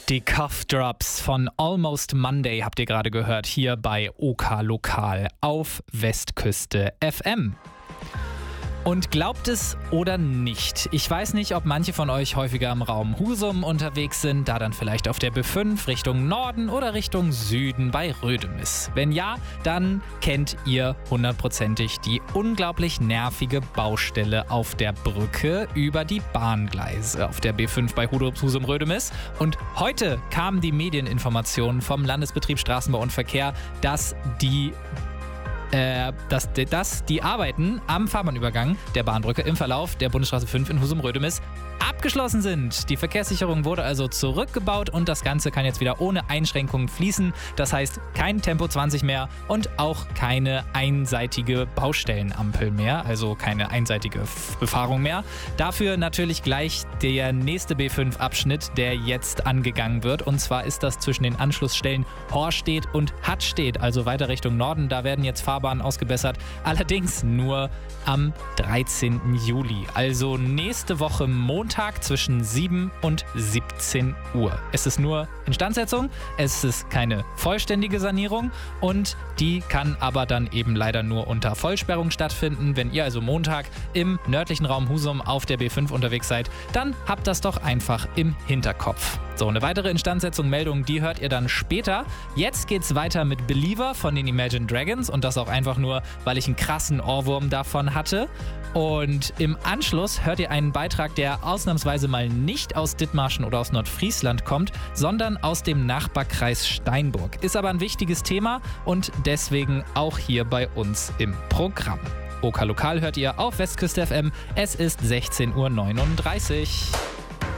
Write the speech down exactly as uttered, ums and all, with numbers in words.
Die Cough Drops von Almost Monday habt ihr gerade gehört, hier bei OK Lokal auf Westküste F M. Und glaubt es oder nicht, ich weiß nicht, ob manche von euch häufiger im Raum Husum unterwegs sind, da dann vielleicht auf der B fünf Richtung Norden oder Richtung Süden bei Rödemis. Wenn ja, dann kennt ihr hundertprozentig die unglaublich nervige Baustelle auf der Brücke über die Bahngleise auf der B fünf bei Husum-Rödemis. Und heute kamen die Medieninformationen vom Landesbetrieb Straßenbau und Verkehr, dass die Äh, dass, dass die Arbeiten am Fahrbahnübergang der Bahnbrücke im Verlauf der Bundesstraße fünf in Husum-Rödemis abgeschlossen sind. Die Verkehrssicherung wurde also zurückgebaut und das Ganze kann jetzt wieder ohne Einschränkungen fließen. Das heißt, kein Tempo zwanzig mehr und auch keine einseitige Baustellenampel mehr, also keine einseitige Befahrung mehr. Dafür natürlich gleich der nächste B fünf Abschnitt, der jetzt angegangen wird. Und zwar ist das zwischen den Anschlussstellen Horstedt und Hattstedt, also weiter Richtung Norden. Da werden jetzt Fahrbahnen ausgebessert, allerdings nur am dreizehnten Juli, also nächste Woche Montag zwischen sieben und siebzehn Uhr. Es ist nur Instandsetzung, es ist keine vollständige Sanierung und die kann aber dann eben leider nur unter Vollsperrung stattfinden. Wenn ihr also Montag im nördlichen Raum Husum auf der B fünf unterwegs seid, dann habt das doch einfach im Hinterkopf. So, eine weitere Instandsetzung, Meldung, die hört ihr dann später. Jetzt geht's weiter mit Believer von den Imagine Dragons und das auch einfach nur, weil ich einen krassen Ohrwurm davon hatte. Und im Anschluss hört ihr einen Beitrag, der ausnahmsweise mal nicht aus Dithmarschen oder aus Nordfriesland kommt, sondern aus dem Nachbarkreis Steinburg. Ist aber ein wichtiges Thema und deswegen auch hier bei uns im Programm. OK Lokal hört ihr auf Westküste F M. Es ist sechzehn Uhr neununddreißig.